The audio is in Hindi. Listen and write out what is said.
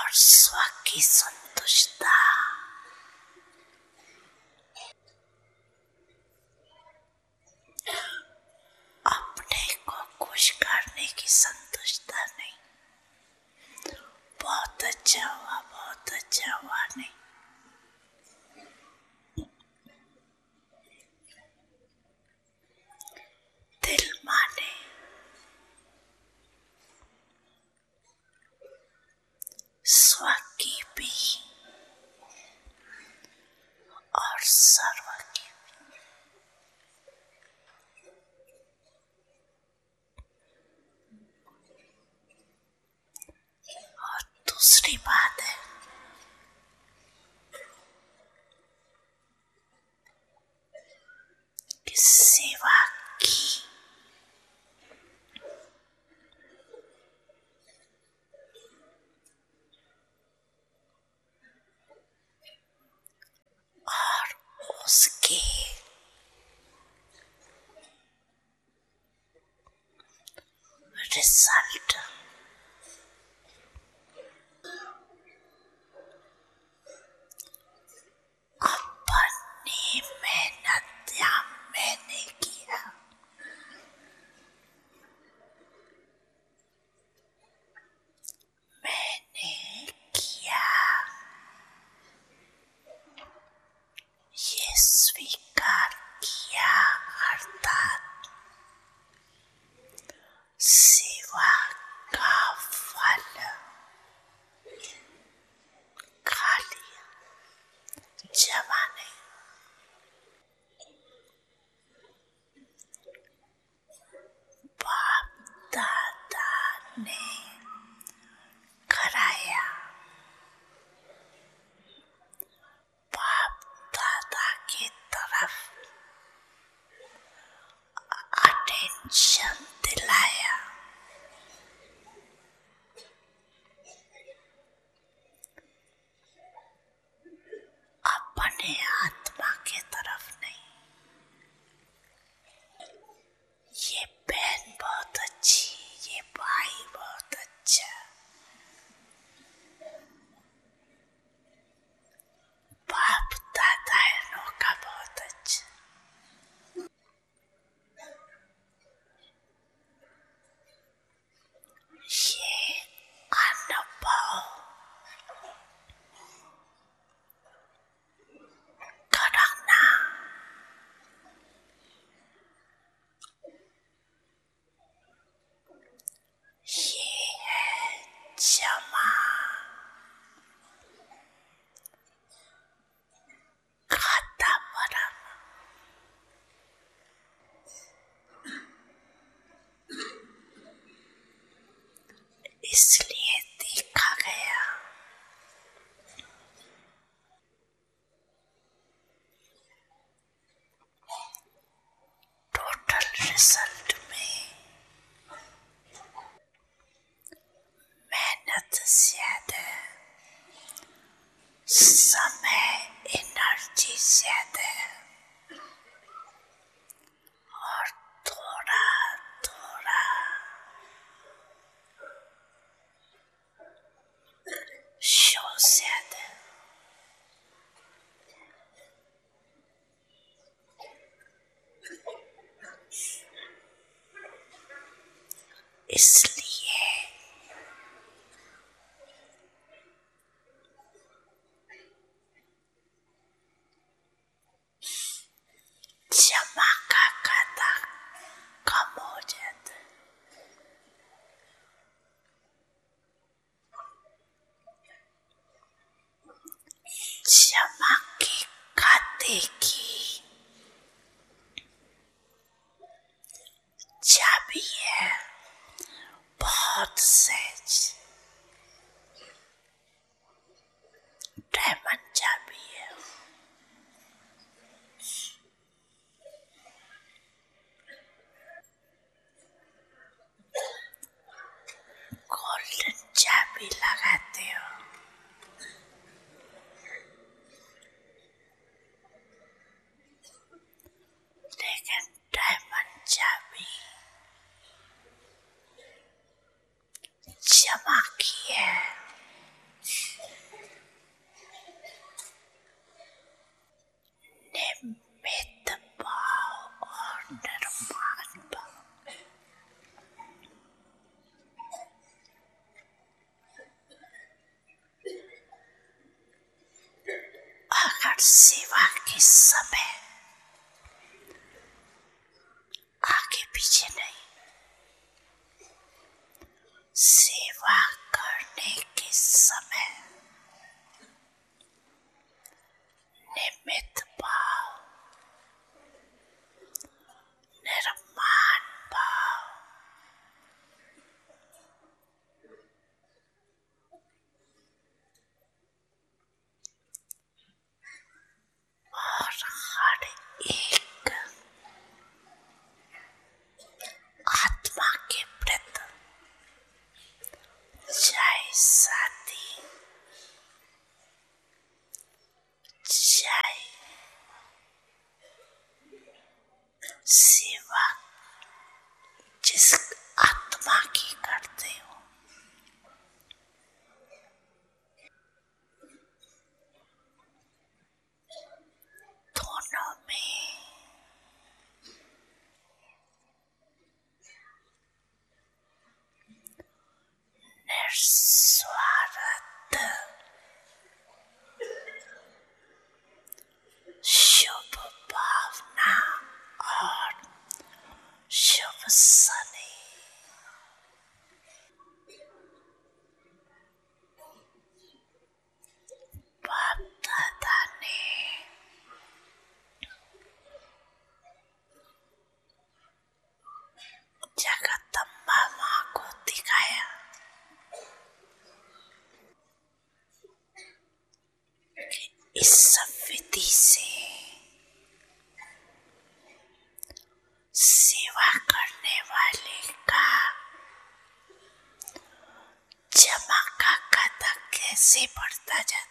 और स्व की संतुष्टता, अपने को खुश करने की संतुष्टता नहीं, बहुत अच्छा हुआ, बहुत अच्छा हुआ नहीं। दिल माने स्व की भी और सर्व की। और दूसरी बात है कि सेवा की और उसके रिजल्ट अपनी मेहनत या मैंने किया, मैंने किया, ये स्वीकार किया, अर्थात सेवा का फल खा लिया। जमा नहीं, बाप दादा ने कराया, बाप दादा की तरफ अटेंशन दिलाया, अपने आत्मा की तरफ नहीं। ये बहन बहुत अच्छी, ये भाई बहुत अच्छा, बाप दादा इनों का बहुत अच्छा। ये अनुभव कराना, ये है जमा, खाता परम। इसलिए देखा गया टोटल रिजल्ट में मेहनत ज्यादा, समय एनर्जी ज्यादा और थोड़ा थोड़ा शो ज्यादा। इसलिए जमा का खाता कम हो जाता है। जमा के खाते की चाबी है बहुत सहज, डायमंड चाबी है। गोल्डन चाबी लगाते हो, लेकिन डायमंड चाबी जमा की है, सेवा के समय आगे पीछे नहीं, सेवा करने के समय निमित्त भाव, निर्माण भाव, और हर एक आत्मा के प्रति, चाहे साथी, चाहे सेवा जिस आत्मा की करते हो, दोनों में निस्वार्थ शुभ भावना और शुभ सने बाप दादा ने जगदम्बा माँ को दिखाया कि इस विधि से सेवा करने वाले का जमा का खाता कैसे बढ़ता जाता